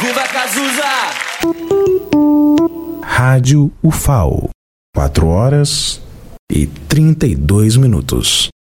Viva Cazuza! Rádio UFAO, 4 horas e 32 minutos.